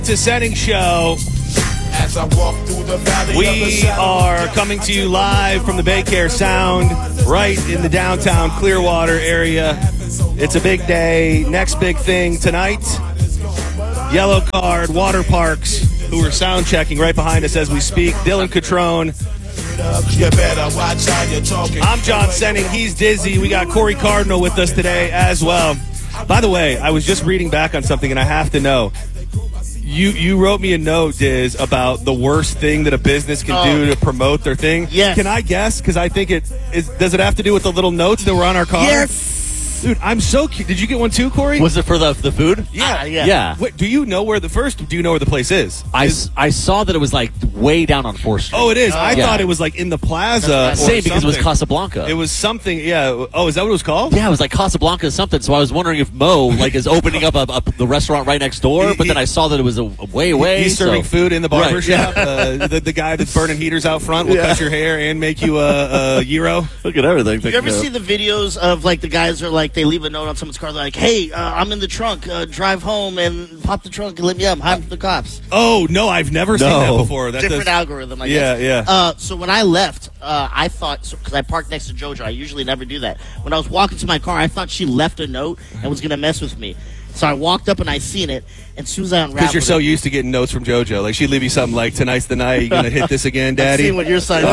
It's a Setting Show. As I walk through the valley We are coming to you live from the Baycare Sound, right in the downtown Clearwater area. It's a big day. Next big thing tonight, Yellow Card Water Parks, who are sound checking right behind us as we speak. Dylan Catrone. You better watch how you're talking. I'm John Senning. He's Dizzy. We got Corey Cardinal with us today as well. By the way, I was just reading back on something, and I have to know. You wrote me a note, Diz, about the worst thing that a business can do to promote their thing. Yes. Can I guess? Because I think does it have to do with the little notes that were on our car? Yes. Dude, I'm so cute. Did you get one too, Corey? Was it for the food? Yeah. Yeah. Wait, do you know where the place is? I saw that it was like way down on 4th Street. Oh, it is. I Yeah. thought it was like in the plaza. Or Same, because it was something. Casablanca. It was something, yeah. Oh, is that what it was called? Yeah, it was like Casablanca something. So I was wondering if Mo like is opening up the restaurant right next door. But then I saw that it was a way away. He's serving food in the barber Right, shop. The guy that's burning heaters out front will cut your hair and make you a gyro. Look at everything. You ever see the videos of like the guys are like they leave a note on someone's car? They're like, "Hey, I'm in the trunk. Drive home and pop the trunk and let me up. Hide from the cops." Oh no, I've never seen that before. Different algorithm, I guess. Yeah. So when I left, I thought because I parked next to JoJo, I usually never do that. When I was walking to my car, I thought she left a note and was gonna mess with me. So I walked up and I seen it, and as soon as I unraveled Because you're so it, used to getting notes from JoJo. Like she'd leave you something like, "Tonight's the night. You gonna hit this again, Daddy?" seeing what your side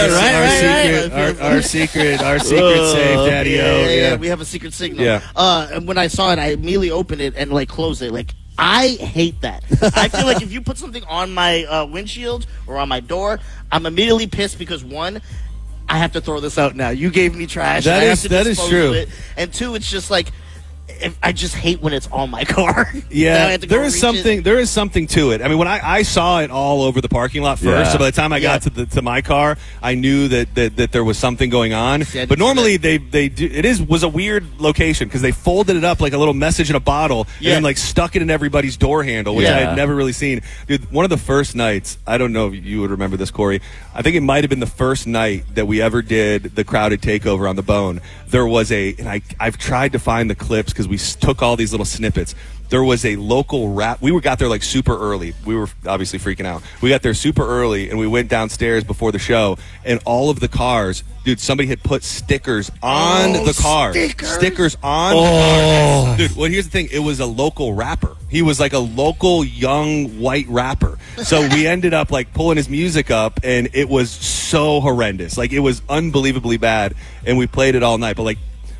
Our secret safe, Daddy. Yeah, we have a secret signal. Yeah. And when I saw it, I immediately opened it and like closed it. Like I hate that. I feel like if you put something on my windshield or on my door, I'm immediately pissed because one, I have to throw this out now. You gave me trash. That I is- have to that is dispose true. of it. And two, it's just like I just hate when it's on my car. Now I Yeah, have to go there is reach something. it. There is something to it. I mean, when I saw it all over the parking lot first, Yeah. so by the time I got to my car, I knew that there was something going on. See, I But didn't see normally they do. Was a weird location because they folded it up like a little message in a bottle and then like stuck it in everybody's door handle, which I had Yeah. never really seen. Dude, one of the first nights. I don't know if you would remember this, Corey. I think it might have been the first night that we ever did the Crowded Takeover on the Bone. There was I've tried to find the clips because we took all these little snippets. There was a local rap. Got there like super early. We were obviously freaking out. We got there super early and we went downstairs before the show. And all of the cars, dude, somebody had put stickers on the car. Stickers on the car. Dude, well, here's the thing. It was a local rapper. He was like a local young white rapper. So we ended up like pulling his music up and it was so horrendous. Like it was unbelievably bad. And we played it all night. But like,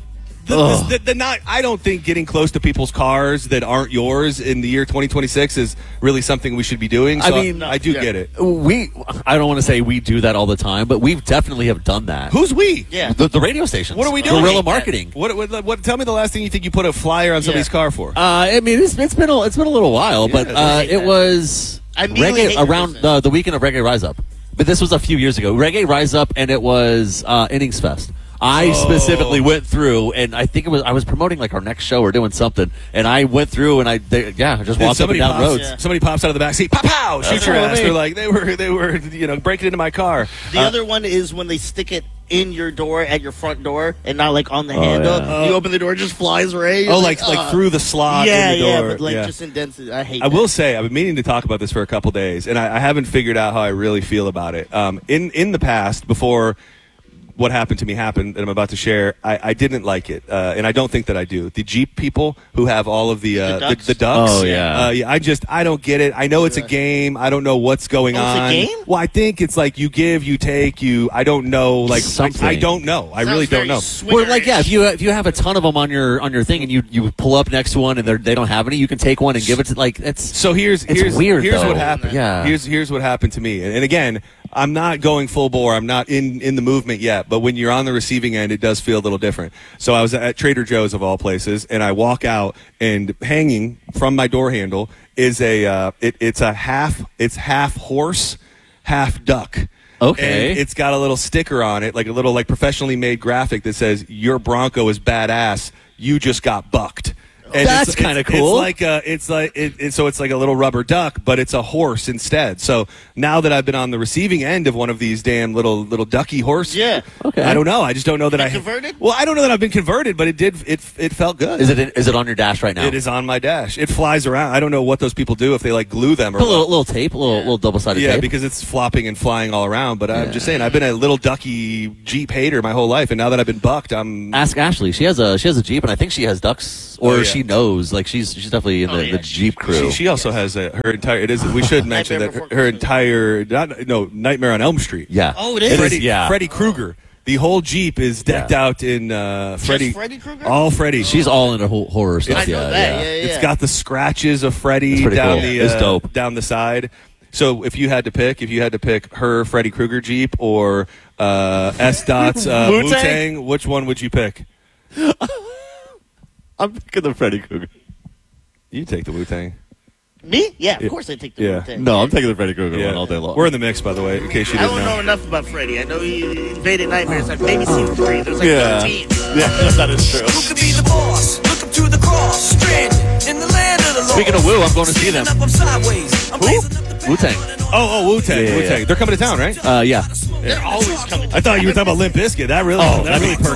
I don't think getting close to people's cars that aren't yours in the year 2026 is really something we should be doing. So I do get it. I don't want to say we do that all the time, but we definitely have done that. Who's we? Yeah. The radio stations. What are we doing? Guerrilla marketing. What? Tell me the last thing you think you put a flyer on somebody's car for. I mean, it's been a little while, but it was I immediately hate Reggae your around business. the weekend of Reggae Rise Up. But this was a few years ago. Reggae Rise Up, and it was Innings Fest. I specifically went through, and I think I was promoting like our next show or doing something, and I went through and I just walked up and down roads. Somebody pops out of the back seat, pow pow, shoot your ass. They're like they were breaking into my car. The other one is when they stick it in your door at your front door and not like on the handle. yeah. You open the door, it just flies right. Oh, like through the slot in the door. but like just indents it. I hate I that. will say, I've been meaning to talk about this for a couple days, and I haven't figured out how I really feel about it. In the past, before what happened to me happened that I'm about to share, I didn't like it, and I don't think that I do. The Jeep people who have all of the ducks? the ducks. Oh, yeah. I don't get it. I know it's a game. I don't know what's going Oh, it's a on. game? Well, I think it's like you give, you take, I don't know. Like Something. I don't know. I really don't know. Or like if you have a ton of them on your thing and you pull up next to one and they don't have any, you can take one and give it to like it's. So here's weird, Here's though. what happened. Yeah. Here's what happened to me. And again, I'm not going full bore. I'm not in the movement yet. But when you're on the receiving end, it does feel a little different. So I was at Trader Joe's of all places, and I walk out, and hanging from my door handle is it's half horse, half duck. Okay. And it's got a little sticker on it, like a little professionally made graphic that says, "Your Bronco is badass. You just got bucked." And That's kinda cool. It's like a little rubber duck, but it's a horse instead. So now that I've been on the receiving end of one of these damn little ducky horse, Yeah. Okay. I don't know. I just don't know that Been I converted? Well, I don't know that I've been converted, but it felt good. Is it on your dash right now? It is on my dash. It flies around. I don't know what those people do, if they like glue them or Put a what. little tape, a little double-sided Yeah, tape. because it's flopping and flying all around. But I'm just saying, I've been a little ducky Jeep hater my whole life, and now that I've been bucked, I'm. Ask Ashley. She has a Jeep, and I think she has ducks, or Oh, yeah. she knows. Like she's definitely in the Jeep crew. She also has her entire. It is. We should mention Nightmare that Before her Christmas. entire. Nightmare on Elm Street. Yeah. Oh, it is? Yeah. Freddy Krueger. The whole Jeep is decked out in Freddy. Freddy Krueger? All Freddy. She's all into horror stuff. I know that. Yeah. It's got the scratches of Freddy It's pretty down cool. the It's dope. down the side. So if you had to pick her Freddy Krueger Jeep or S. Dot's Wu-Tang, which one would you pick? I'm picking the Freddy Krueger. You take the Wu-Tang. Me? Yeah, of course I take the Yeah. Wu-Tang. No, I'm taking the Freddy Krueger one all day long. We're in the mix, by the way, in case you I didn't don't know know. enough about Freddy. I know he invaded nightmares. I've maybe seen 3. There's like 13. Yeah, that is true. Who could be the boss? Look up to the cross, stranded in the land of the lost. Speaking of Wu, I'm going to see them. Up, I'm sideways. I'm blazing up the Wu-Tang. Oh, Wu-Tang. Yeah. Wu-Tang. They're coming to town, right? Yeah. They're always coming. I thought you were talking about Limp Bizkit. That really, Oh, that really perked